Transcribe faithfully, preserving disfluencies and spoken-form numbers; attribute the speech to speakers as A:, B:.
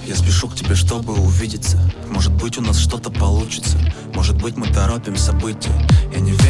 A: Я спешу к тебе, чтобы увидеться. Может быть, у нас что-то получится. Может быть, мы торопим события. Я не верю